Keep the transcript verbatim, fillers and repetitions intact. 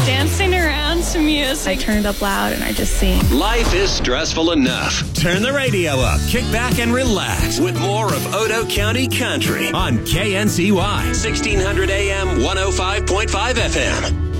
dancing around to music. I turn it up loud and I just sing. Life is stressful enough. Turn the radio up, kick back and relax with more of Odo County Country on K N C Y, sixteen hundred A M, one oh five point five F M.